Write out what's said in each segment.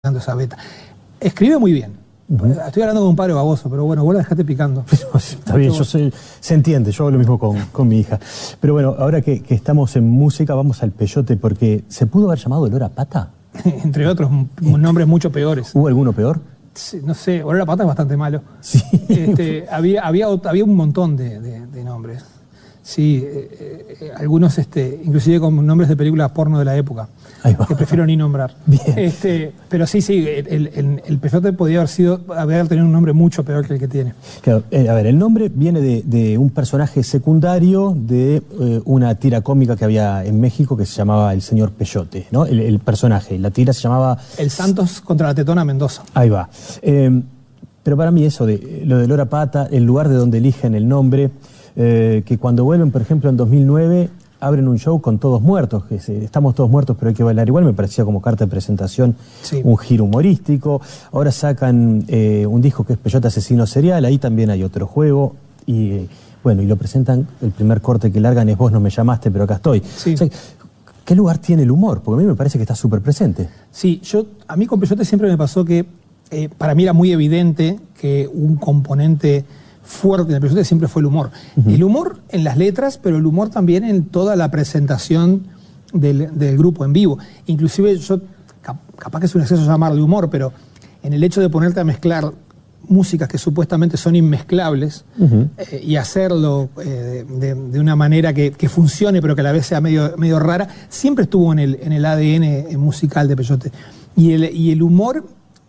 esa beta. Escribe muy bien. Estoy hablando con un padre baboso, pero bueno, vos la dejaste picando. Está bien, se entiende, yo hago lo mismo con mi hija. Pero bueno, ahora que estamos en música, vamos al Peyote, porque ¿se pudo haber llamado Olor a Pata? Entre otros, nombres mucho peores. ¿Hubo alguno peor? Sí, no sé, Olor a Pata es bastante malo. Sí. Había un montón de nombres. Sí, algunos inclusive con nombres de películas porno de la época, que prefiero ni nombrar. Bien. Pero sí, el Peyote podía haber tenido un nombre mucho peor que el que tiene. Claro, a ver, el nombre viene de un personaje secundario de una tira cómica que había en México que se llamaba El Señor Peyote, ¿no? El personaje, la tira se llamaba... El Santos contra la Tetona Mendoza. Ahí va. Pero para mí eso, lo de Olor a Pata, el lugar de donde eligen el nombre... que cuando vuelven, por ejemplo, en 2009, abren un show con todos muertos, que estamos todos muertos pero hay que bailar igual, me parecía como carta de presentación, sí. Un giro humorístico. Ahora sacan un disco que es Peyote Asesino Serial, ahí también hay otro juego, y bueno, y lo presentan, el primer corte que largan es Vos no me llamaste, pero acá estoy. Sí. O sea, ¿qué lugar tiene el humor? Porque a mí me parece que está súper presente. Sí, a mí con Peyote siempre me pasó que para mí era muy evidente que un componente fuerte en el Peyote siempre fue el humor. El humor en las letras, pero el humor también en toda la presentación del grupo en vivo. Inclusive yo, capaz que es un exceso llamarle humor, pero en el hecho de ponerte a mezclar músicas que supuestamente son inmezclables y hacerlo de una manera que funcione, pero que a la vez sea medio rara, siempre estuvo en el ADN musical de Peyote. Y el humor...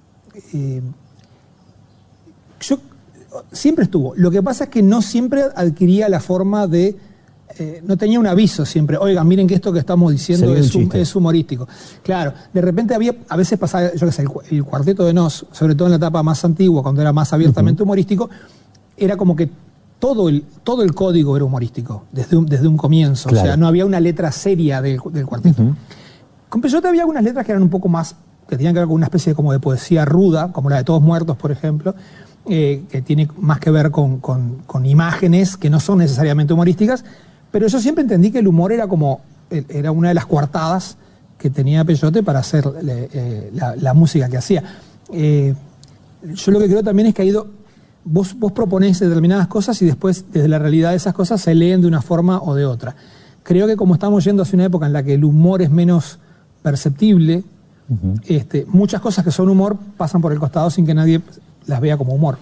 siempre estuvo. Lo que pasa es que no siempre adquiría la forma de... no tenía un aviso siempre. Oigan, miren que esto que estamos diciendo es humorístico. Claro, de repente a veces pasaba, yo qué sé, el Cuarteto de Nos, sobre todo en la etapa más antigua, cuando era más abiertamente humorístico, era como que todo el código era humorístico, desde un comienzo. Claro. O sea, no había una letra seria del cuarteto. Con Peyote había algunas letras que eran un poco más, que tenían que ver con una especie de poesía ruda, como la de Todos Muertos, por ejemplo, que tiene más que ver con imágenes que no son necesariamente humorísticas, pero yo siempre entendí que el humor era una de las coartadas que tenía Peyote para hacer la música que hacía. Yo lo que creo también es que vos proponés determinadas cosas y después desde la realidad de esas cosas se leen de una forma o de otra. Creo que como estamos yendo hacia una época en la que el humor es menos perceptible, muchas cosas que son humor pasan por el costado sin que nadie las vea como humor.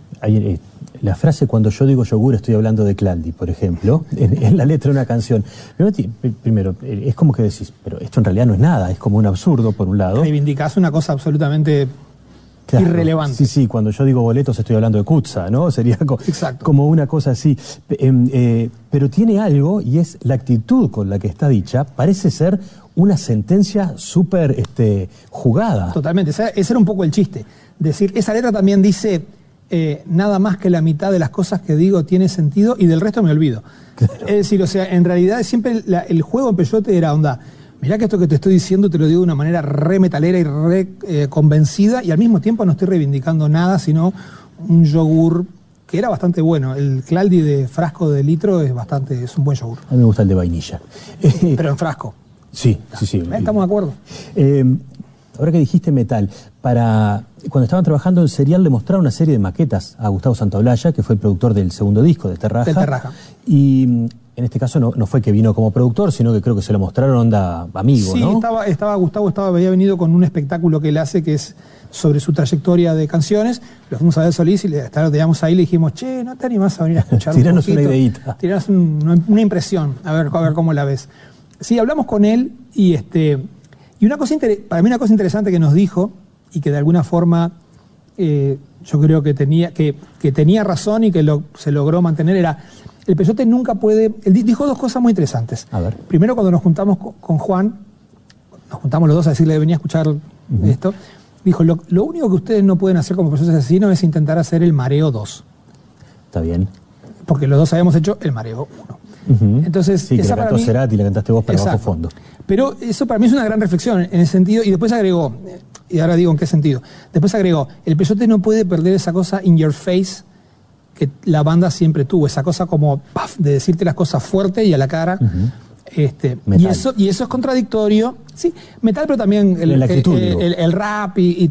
La frase cuando yo digo yogur estoy hablando de Clardy, por ejemplo, en la letra de una canción. Primero, es como que decís, pero esto en realidad no es nada, es como un absurdo por un lado. Reivindicás una cosa absolutamente irrelevante. Sí, cuando yo digo boletos estoy hablando de Kutza, ¿no? Sería como una cosa así. Pero tiene algo, y es la actitud con la que está dicha, parece ser una sentencia súper jugada. Totalmente, ese era un poco el chiste. Decir, esa letra también dice, nada más que la mitad de las cosas que digo tiene sentido y del resto me olvido. Claro. Es decir, o sea, en realidad siempre el juego en Peyote era onda, mirá que esto que te estoy diciendo te lo digo de una manera re metalera y re convencida y al mismo tiempo no estoy reivindicando nada, sino un yogur que era bastante bueno. El Clardy de frasco de litro es un buen yogur. A mí me gusta el de vainilla. Pero en frasco. Sí. Estamos de acuerdo. Ahora que dijiste metal, cuando estaban trabajando en Serial le mostraron una serie de maquetas a Gustavo Santaolalla, que fue el productor del segundo disco de Terraja. Y en este caso no fue que vino como productor, sino que creo que se lo mostraron onda amigo, ¿no? Sí, Gustavo había venido con un espectáculo que él hace que es sobre su trayectoria de canciones. Lo fuimos a ver Solís y lo teníamos ahí y le dijimos, che, ¿no te animás a venir a escuchar Tiranos una ideita. Tiranos una impresión, a ver cómo la ves. Sí, hablamos con él y para mí una cosa interesante que nos dijo y que de alguna forma yo creo que tenía razón y que se logró mantener era el Peyote nunca puede... Él dijo dos cosas muy interesantes. A ver. Primero, cuando nos juntamos con Juan, nos juntamos los dos a decirle venía a escuchar esto, dijo, lo único que ustedes no pueden hacer como Peyote Asesino es intentar hacer el Mareo 2. Está bien. Porque los dos habíamos hecho el Mareo 1. Entonces, sí, que la cantó Cerati y la cantaste vos para bajo fondo. Pero eso para mí es una gran reflexión en el sentido, y después agregó, y ahora digo en qué sentido, después agregó, el Peyote no puede perder esa cosa in your face que la banda siempre tuvo, esa cosa como de decirte las cosas fuerte y a la cara. Y eso es contradictorio, sí, metal, pero también el rap y